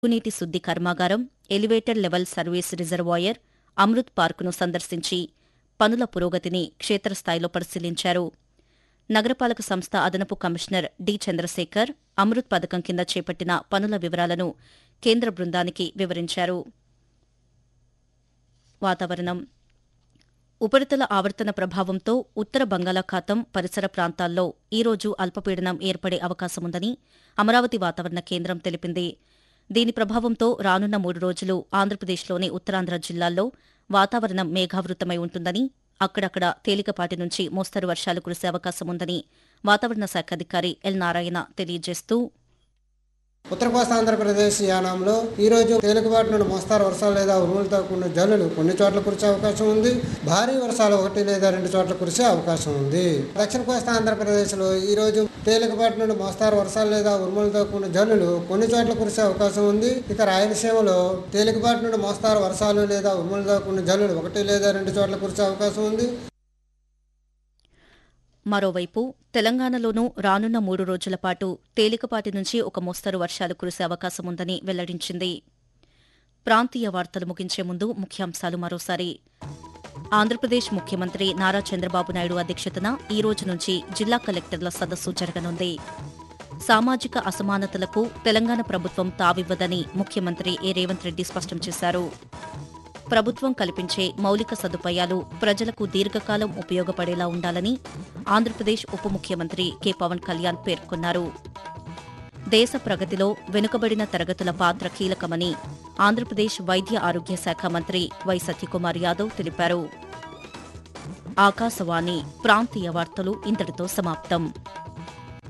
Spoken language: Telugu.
మురుగునీటి శుద్ధి కర్మాగారం, elevated level service reservoir, Amrit పార్కును సందర్శించి పనుల పురోగతిని క్షేత్రస్థాయిలో పరిశీలించారు. నగరపాలక సంస్థ అదనపు కమిషనర్ డి చంద్రశేఖర్ అమృత్ పథకం కింద చేపట్టిన పనుల వివరాలను కేంద్ర బృందానికి వివరించారు. వాతావరణం. ఉపరితల ఆవర్తన ప్రభావంతో ఉత్తర బంగాళాఖాతం పరిసర ప్రాంతాల్లో ఈరోజు అల్పపీడనం ఏర్పడే అవకాశముందని అమరావతి వాతావరణ కేంద్రం తెలిపింది. దీని ప్రభావంతో రానున్న 3 రోజులు ఆంధ్రప్రదేశ్లోని ఉత్తరాంధ్ర జిల్లాల్లో వాతావరణం మేఘావృతమై ఉంటుందని, అక్కడక్కడ తేలికపాటి నుంచి మోస్తరు వర్షాలు కురిసే అవకాశముందని వాతావరణ శాఖ అధికారి ఎల్ నారాయణ తెలియజేస్తూ, ఉత్తర కోస్తా ఆంధ్రప్రదేశ్ యానంలో ఈ రోజు తేలికపాటి నుండి మోస్తారు వర్షాలు లేదా ఉరుములతో కూడిన జల్లులు కొన్ని చోట్ల కురిసే అవకాశం ఉంది. భారీ వర్షాలు 1 లేదా 2 చోట్ల కురిసే అవకాశం ఉంది. దక్షిణ కోస్తా ఆంధ్రప్రదేశ్లో ఈ రోజు తేలికపాటి నుండి మోస్తారు వర్షాలు లేదా ఉరుములతో కూడిన జల్లులు కొన్ని చోట్ల కురిసే అవకాశం ఉంది. ఇక రాయలసీమలో తేలికపాటి నుండి మోస్తారు వర్షాలు లేదా ఉరుములతో కూడిన జల్లులు 1 లేదా 2 చోట్ల కురిసే అవకాశం ఉంది. మరోవైపు తెలంగాణలోనూ రానున్న 3 రోజుల పాటు తేలికపాటి నుంచి ఒక మోస్తరు వర్షాలు కురిసే అవకాశముందని వెల్లడించింది. ప్రాంతీయ వార్తలు ముగించే ముందు ముఖ్యాంశాలు మరోసారి. ఆంధ్రప్రదేశ్ ముఖ్యమంత్రి నారా చంద్రబాబు నాయుడు అధ్యక్షతన ఈ రోజు నుంచి జిల్లా కలెక్టర్ల సదస్సు జరగనుంది. సామాజిక అసమానతలకు తెలంగాణ ప్రభుత్వం తావివ్వదని ముఖ్యమంత్రి ఏ రేవంత్ రెడ్డి స్పష్టం చేశారు. ప్రభుత్వం కల్పించే మౌలిక సదుపాయాలు ప్రజలకు దీర్ఘకాలం ఉపయోగపడేలా ఉండాలని ఆంధ్రప్రదేశ్ ఉప ముఖ్యమంత్రి కె పవన్ కళ్యాణ్ పేర్కొన్నారు. దేశ ప్రగతిలో వెనుకబడిన తరగతుల పాత్ర కీలకమని ఆంధ్రప్రదేశ్ వైద్య ఆరోగ్య శాఖ మంత్రి వై సత్యకుమార్ యాదవ్ తెలిపారు. ఆకాశవాణి ప్రాంతీయ వార్తలు ఇంతటితో సమాప్తం.